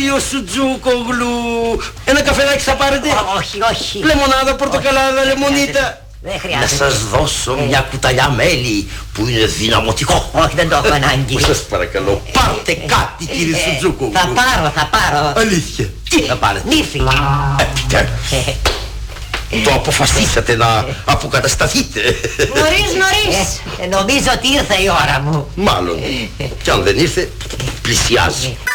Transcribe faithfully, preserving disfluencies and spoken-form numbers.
κύριο Σουτζούκογλου. Ένα καφεδάκι θα πάρετε? Όχι, όχι. Λεμονάδα, πορτοκαλάδα, λεμονίτα. Δεν χρειάζεται. Να σας δώσω μια κουταλιά μέλι που είναι δυναμωτικό. Όχι, δεν το έχω ανάγκη. Σας παρακαλώ, πάρτε κάτι κύριε Σουτζούκογλου. Θα πάρω, θα πάρω. Αλήθεια. Τι θα πάρετε? Νύφη. Επιτέλους. Το αποφασίσατε να αποκατασταθείτε. Νωρίς, νωρίς. Νομίζω ότι ήρθε η ώρα μου. Μάλλον. Κι αν δεν ήρθε, πλησιάζει.